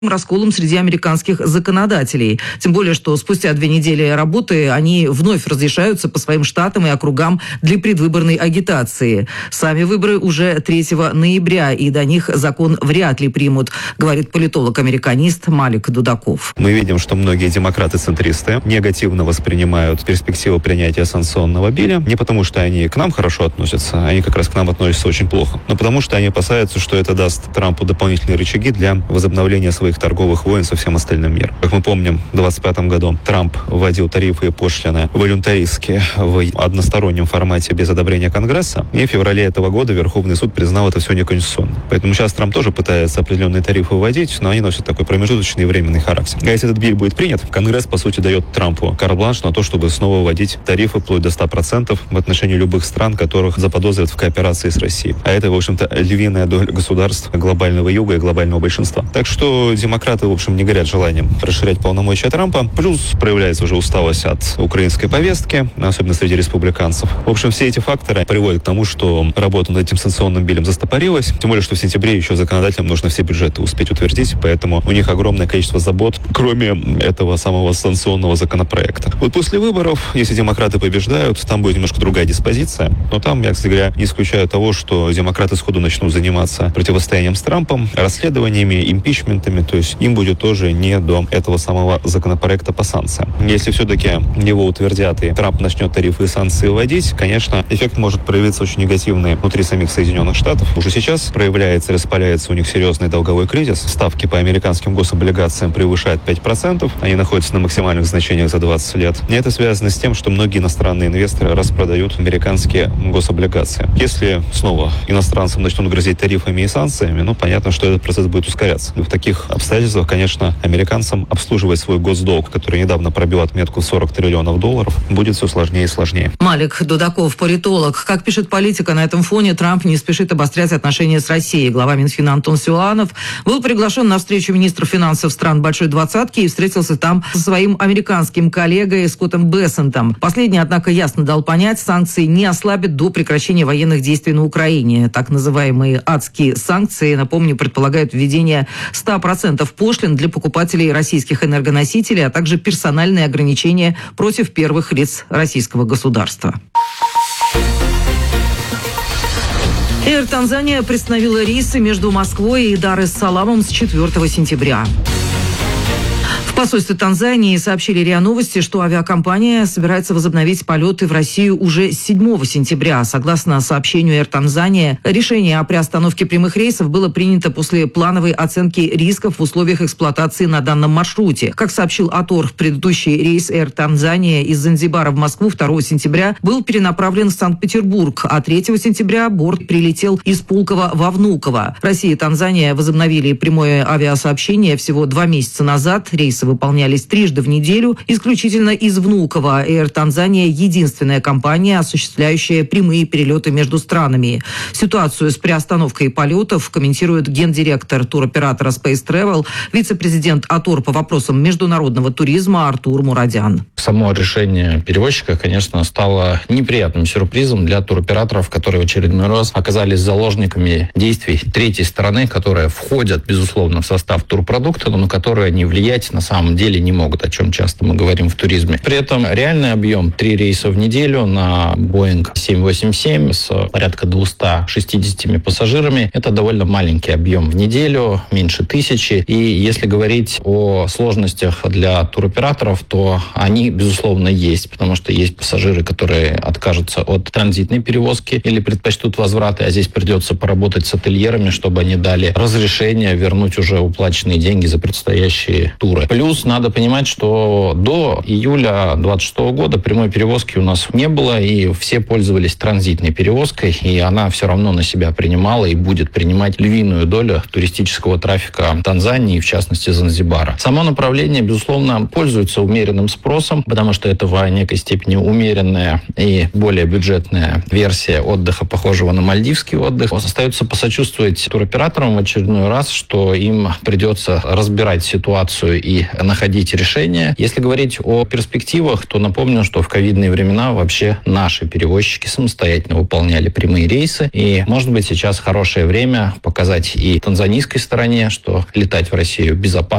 расколом среди американских законодателей. Тем более, что спустя 2 недели работы они вновь разрешаются по своим штатам и округам для предвыборной агитации. Сами выборы уже 3 ноября, и до них закон вряд ли примут, говорит политолог-американист Малик Дудаков. Мы видим, что многие демократы-центристы негативно воспринимают перспективу принятия санкционного билля не потому, что они к нам хорошо относятся, они как раз к нам относятся очень плохо, но потому, что они опасаются, что это даст Трампу дополнительные рычаги для возобновления своих торговых войн со всем остальным миром. Как мы помним, в 2025 году Трамп вводил тарифы и пошлины волюнтаристски в одностороннем формате без одобрения Конгресса, и в феврале этого года Верховный суд признал это все неконституционным. Поэтому сейчас Трамп тоже пытается определенные тарифы вводить, но они носят такой промежуточный и временный характер. А если этот биль будет принят, Конгресс, по сути, дает Трампу карт-бланш на то, чтобы снова вводить тарифы вплоть до 100% в отношении любых стран, которых заподозрят в кооперации с Россией. А это, в общем-то, львиная доля государств глобального юга и глобального большинства. Так что демократы, в общем, не горят желанием расширять полномочия Трампа. Плюс проявляется уже усталость от украинской повестки, особенно среди республиканцев. В общем, все эти факторы приводят к тому, что работа над этим санкционным биллем застопорилась. Тем более, что в сентябре еще законодателям нужно все бюджеты успеть утвердить, поэтому у них огромное количество забот, кроме этого самого санкционного законопроекта. Вот после выборов, если демократы побеждают, там будет немножко другая диспозиция. Но там, я, кстати говоря, не исключаю того, что демократы сходу начнут заниматься противостоянием с Трампом, расследованиями, импичментами. То есть им будет тоже не до этого самого законопроекта по санкциям. Если все-таки его утвердят и Трамп начнет тарифы и санкции вводить, конечно, эффект может проявиться очень негативный внутри самих Соединенных Штатов. Уже сейчас проявляется, распаляется у них серьезный долговой кризис. Ставки по американским гособлигациям превышают 5%. Они находятся на максимальных значениях за 20 лет. И это связано с тем, что многие иностранные инвесторы распродают американские гособлигации. Если снова иностранцам начнут грозить тарифами и санкциями, понятно, что этот процесс будет ускоряться. В таких обстоятельствах, конечно, американцам обслуживать свой госдолг, который недавно пробил отметку $40 триллионов, будет все сложнее и сложнее. Малик Дудаков, политолог. Как пишет Политика, на этом фоне Трамп не спешит обострять отношения с Россией. Глава Минфина Антон Силуанов был приглашен на встречу министров финансов стран Большой Двадцатки и встретился там со своим американским коллегой Скоттом Бессентом. Последний, однако, ясно дал понять, санкции не ослабят до прекращения военных действий на Украине. Так называемые адские санкции, напомню, предполагают введение 100% пошлин для покупателей российских энергоносителей, а также персональные ограничения против первых лиц российского государства. Air Tanzania приостановила рейсы между Москвой и Дар-эс-Саламом с 4 сентября. В посольстве Танзании сообщили РИА Новости, что авиакомпания собирается возобновить полеты в Россию уже 7 сентября. Согласно сообщению Air Tanzania, решение о приостановке прямых рейсов было принято после плановой оценки рисков в условиях эксплуатации на данном маршруте. Как сообщил АТОР, предыдущий рейс Air Tanzania из Занзибара в Москву 2 сентября был перенаправлен в Санкт-Петербург, а 3 сентября борт прилетел из Пулково во Внуково. Россия и Танзания возобновили прямое авиасообщение всего 2 месяца назад. Рейсы выполнялись 3 раза в неделю, исключительно из Внуково. Air Tanzania – единственная компания, осуществляющая прямые перелеты между странами. Ситуацию с приостановкой полетов комментирует гендиректор туроператора Space Travel, вице-президент АТОР по вопросам международного туризма Артур Мурадян. Само решение перевозчика, конечно, стало неприятным сюрпризом для туроператоров, которые в очередной раз оказались заложниками действий третьей стороны, которые входят, безусловно, в состав турпродукта, но на которые не влиять на самом деле не могут, о чем часто мы говорим в туризме. При этом реальный объем 3 рейса в неделю на Boeing 787 с порядка 260 пассажирами. Это довольно маленький объем в неделю, меньше 1000. И если говорить о сложностях для туроператоров, то они, безусловно, есть, потому что есть пассажиры, которые откажутся от транзитной перевозки или предпочтут возвраты, а здесь придется поработать с ательерами, чтобы они дали разрешение вернуть уже уплаченные деньги за предстоящие туры. Плюс надо понимать, что до июля 2026 года прямой перевозки у нас не было, и все пользовались транзитной перевозкой, и она все равно на себя принимала и будет принимать львиную долю туристического трафика Танзании, в частности Занзибара. Само направление, безусловно, пользуется умеренным спросом, туризмом, потому что это в некой степени умеренная и более бюджетная версия отдыха, похожего на мальдивский отдых. Остается посочувствовать туроператорам в очередной раз, что им придется разбирать ситуацию и находить решения. Если говорить о перспективах, то напомню, что в ковидные времена вообще наши перевозчики самостоятельно выполняли прямые рейсы. И, может быть, сейчас хорошее время показать и танзанийской стороне, что летать в Россию безопасно,